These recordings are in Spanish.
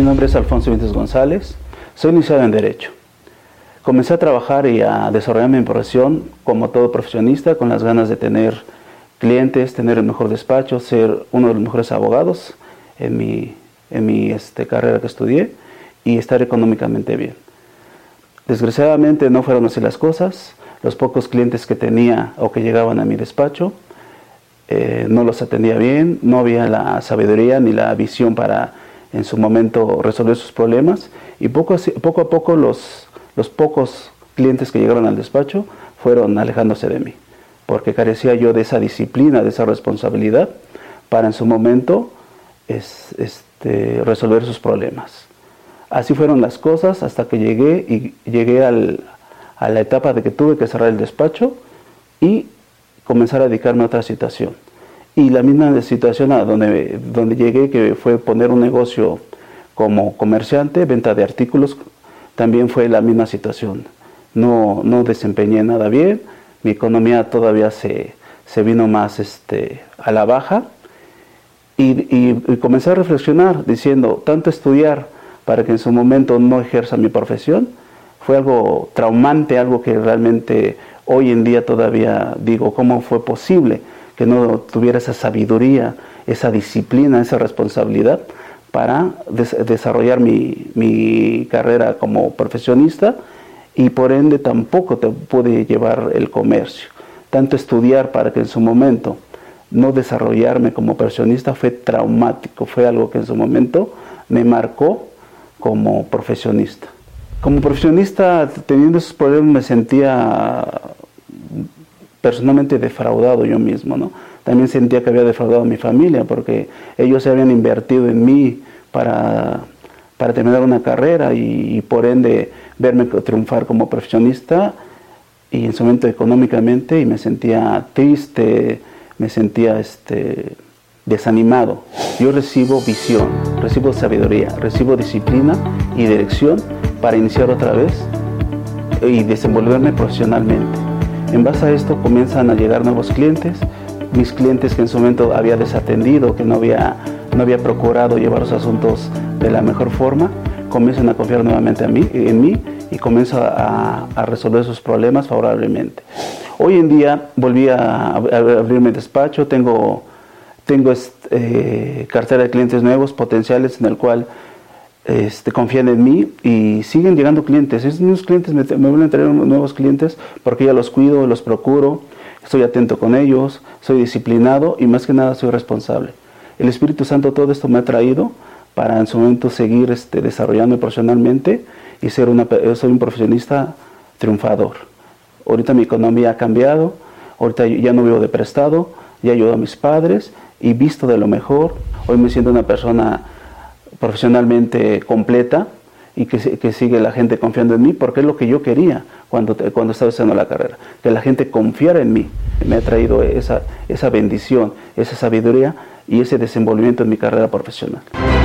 nombre es Alfonso Vientes González, soy licenciado en Derecho. Comencé a trabajar y a desarrollar mi profesión como todo profesionista, con las ganas de tener clientes, tener el mejor despacho, ser uno de los mejores abogados en mi carrera que estudié y estar económicamente bien. Desgraciadamente no fueron así las cosas. Los pocos clientes que tenía o que llegaban a mi despacho no los atendía bien, no había la sabiduría ni la visión para en su momento resolver sus problemas, y poco a poco los pocos clientes que llegaron al despacho fueron alejándose de mí, porque carecía yo de esa disciplina, de esa responsabilidad para en su momento resolver sus problemas. Así fueron las cosas hasta que llegué a la etapa de que tuve que cerrar el despacho y comenzar a dedicarme a otra situación. Y la misma situación a donde llegué, que fue poner un negocio como comerciante, venta de artículos, también fue la misma situación. No desempeñé nada bien, mi economía todavía se vino más a la baja, y comencé a reflexionar diciendo, tanto estudiar para que en su momento no ejerza mi profesión, fue algo traumante, algo que realmente hoy en día todavía digo, ¿cómo fue posible que no tuviera esa sabiduría, esa disciplina, esa responsabilidad para desarrollar mi carrera como profesionista? Y por ende tampoco pude llevar el comercio. Tanto estudiar para que en su momento no desarrollarme como profesionista fue traumático, fue algo que en su momento me marcó como profesionista. Como profesionista, teniendo esos problemas, me sentía personalmente defraudado yo mismo, ¿no? También sentía que había defraudado a mi familia, porque ellos se habían invertido en mí para terminar una carrera y por ende verme triunfar como profesionista, y en su momento económicamente, y me sentía triste, me sentía desanimado. Yo recibo visión, recibo sabiduría, recibo disciplina y dirección para iniciar otra vez y desenvolverme profesionalmente. En base a esto comienzan a llegar nuevos clientes, mis clientes que en su momento había desatendido, que no había procurado llevar los asuntos de la mejor forma, comienzan a confiar nuevamente en mí y comienzo a resolver sus problemas favorablemente. Hoy en día volví a abrir mi despacho, tengo cartera de clientes nuevos, potenciales, en el cual confían en mí y siguen llegando clientes. Esos mismos clientes me vuelven a traer nuevos clientes porque ya los cuido, los procuro, estoy atento con ellos, soy disciplinado y más que nada soy responsable. El Espíritu Santo todo esto me ha traído para en su momento seguir desarrollándome profesionalmente y soy un profesionista triunfador. Ahorita mi economía ha cambiado, ahorita ya no vivo de prestado, ya ayudo a mis padres y visto de lo mejor. Hoy me siento una persona profesionalmente completa y que sigue la gente confiando en mí, porque es lo que yo quería cuando estaba haciendo la carrera, que la gente confiara en mí. Me ha traído esa bendición, esa sabiduría y ese desenvolvimiento en mi carrera profesional.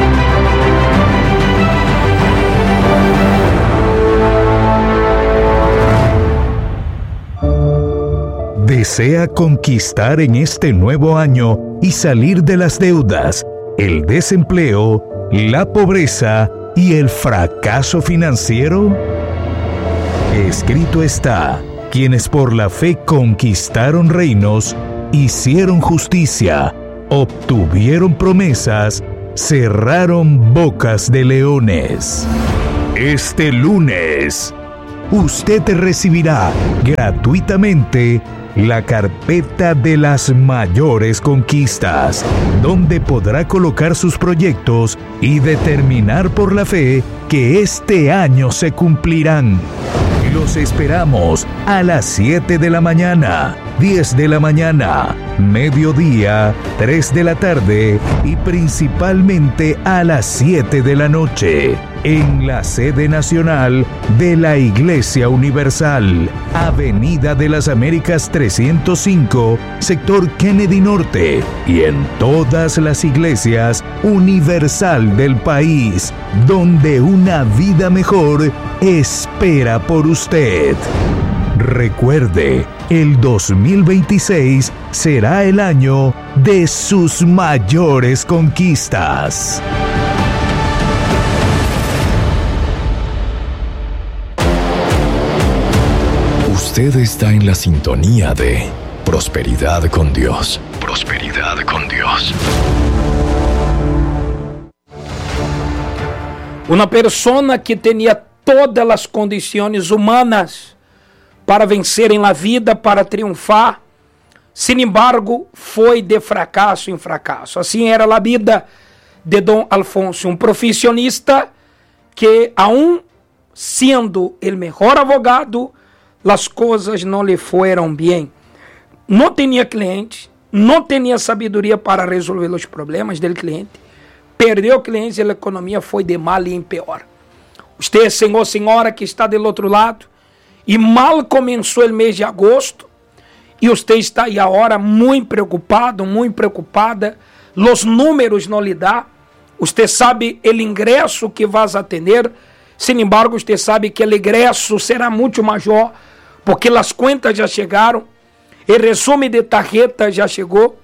¿Desea conquistar en este nuevo año y salir de las deudas, el desempleo, la pobreza y el fracaso financiero? Escrito está: quienes por la fe conquistaron reinos, hicieron justicia, obtuvieron promesas, cerraron bocas de leones. Este lunes, usted recibirá gratuitamente la carpeta de las mayores conquistas, donde podrá colocar sus proyectos y determinar por la fe que este año se cumplirán. Los esperamos a las 7 de la mañana, 10 de la mañana, mediodía, 3 de la tarde y principalmente a las 7 de la noche. En la sede nacional de la Iglesia Universal, Avenida de las Américas 305, sector Kennedy Norte, y en todas las iglesias universal del país, donde una vida mejor espera por usted. Recuerde, el 2026 será el año de sus mayores conquistas. Usted está en la sintonía de Prosperidad con Dios. Prosperidad con Dios. Uma persona que tinha todas as condições humanas para vencer em la vida, para triunfar, sin embargo, foi de fracasso em fracasso. Assim era a vida de Dom Alfonso, um profissionista que, aún sendo o melhor advogado, as coisas não lhe foram bem. Não tinha cliente, não tinha sabedoria para resolver os problemas do cliente, perdeu clientes e a economia foi de mal em pior. Você, senhor, senhora que está do outro lado, e mal começou o mês de agosto, e você está aí agora muito preocupado, muito preocupada, os números não lhe dá, você sabe o ingresso que vas a ter, sin embargo, você sabe que o ingresso será muito maior, porque as contas já chegaram, o resumo de tarjeta já chegou,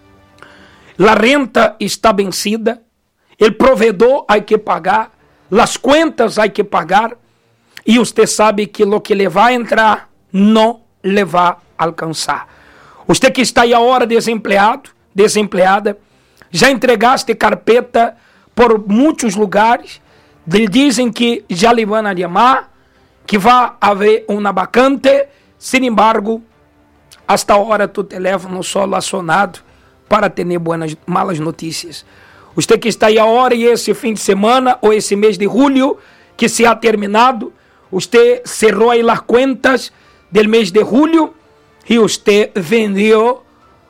a renta está vencida, o provedor há que pagar, as contas há que pagar, e você sabe que o que lhe vai entrar não lhe vai alcançar. Você que está aí agora desempregado, desempregada, já entregaste carpeta por muitos lugares, dizem que já lhe vão chamar, que vai haver uma vacante, sin embargo, hasta agora tu teléfono só acionado para ter malas notícias. Você que está aí agora e esse fim de semana ou esse mês de julho que se ha terminado, você cerrou aí as contas do mês de julho e você vendeu,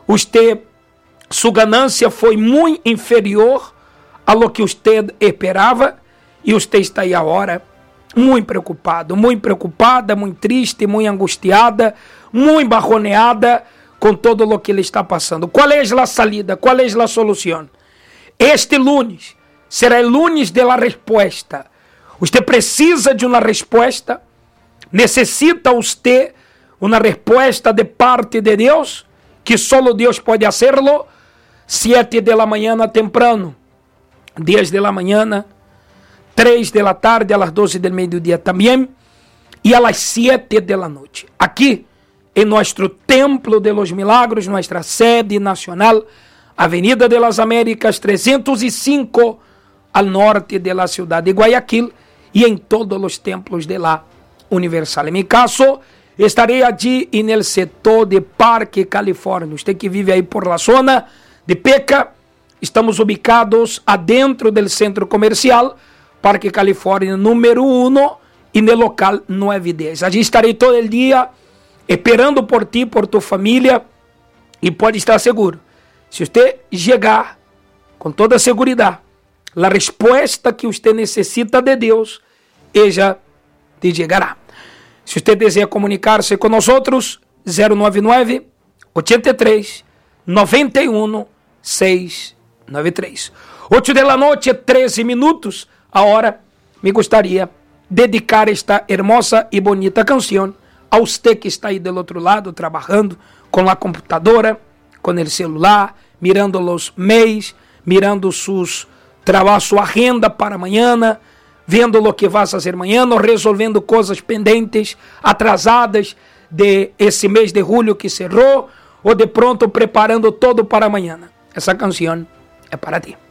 sua ganância foi muito inferior a lo que você esperava e você está aí agora muito preocupado, muito preocupada, muito triste, muito angustiada, muito barroneada com todo o que ele está passando. Qual é a salida? Qual é a solução? Este lunes será o lunes da resposta. Você precisa de uma resposta? Necessita você uma resposta de parte de Deus? Que só Deus pode hacerlo? 7 da manhã temprano, 10 da manhã, 3 da tarde, a las 12 del mediodía também, e a las 7 da noite. Aqui, em nosso Templo de los Milagros, nossa sede nacional, Avenida de las Américas 305, al norte de la ciudad de Guayaquil, e em todos os templos de la Universal. Em meu caso, estarei allí en el setor de Parque Califórnia. Você que vive aí por la zona de Peca, estamos ubicados adentro del centro comercial Parque Califórnia número 1 e no local 910. Allí estarei todo el dia esperando por ti, por tu família, e pode estar seguro. Se você chegar com toda segurança, a resposta que você necessita de Deus, ela te chegará. Se você deseja comunicar-se com nós, 099 83 91 693. 8 da noite, 13 minutos. Agora, me gostaria de dedicar esta hermosa e bonita canção a você que está aí do outro lado, trabalhando com a computadora, com o celular, mirando os mails, mirando sua agenda para amanhã, vendo o que vai fazer amanhã, resolvendo coisas pendentes, atrasadas de esse mês de julho que cerrou, ou de pronto preparando todo para amanhã. Essa canção é para ti.